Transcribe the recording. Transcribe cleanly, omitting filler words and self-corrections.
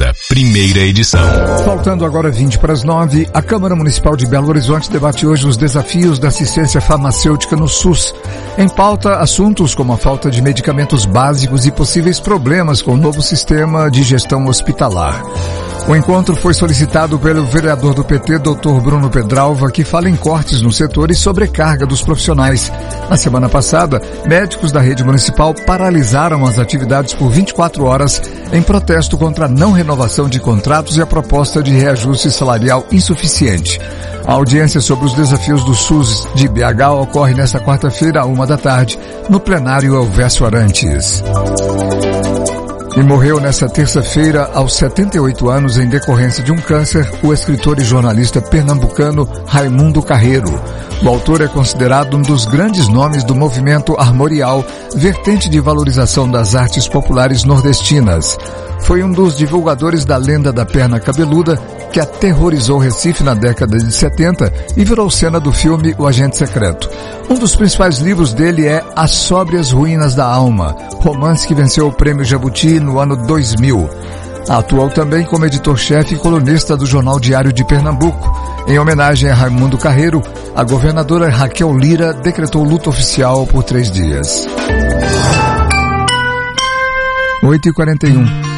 Acorda, primeira edição. Faltando agora 8:20, a Câmara Municipal de Belo Horizonte debate hoje os desafios da assistência farmacêutica no SUS. Em pauta, assuntos como a falta de medicamentos básicos e possíveis problemas com o novo sistema de gestão hospitalar. O encontro foi solicitado pelo vereador do PT, Dr. Bruno Pedralva, que fala em cortes no setor e sobrecarga dos profissionais. Na semana passada, médicos da rede municipal paralisaram as atividades por 24 horas em protesto contra a não renovação de contratos e a proposta de reajuste salarial insuficiente. A audiência sobre os desafios do SUS de BH ocorre nesta quarta-feira, à 13h, no plenário Elvésio Arantes. E morreu nesta terça-feira, aos 78 anos, em decorrência de um câncer, o escritor e jornalista pernambucano Raimundo Carreiro. O autor é considerado um dos grandes nomes do movimento armorial, vertente de valorização das artes populares nordestinas. Foi um dos divulgadores da lenda da perna cabeluda, que aterrorizou Recife na década de 70 e virou cena do filme O Agente Secreto. Um dos principais livros dele é As Sóbrias Ruínas da Alma, romance que venceu o Prêmio Jabuti no ano 2000. Atuou também como editor-chefe e colunista do Jornal Diário de Pernambuco. Em homenagem a Raimundo Carreiro, a governadora Raquel Lira decretou luto oficial por 3 dias. 8h41.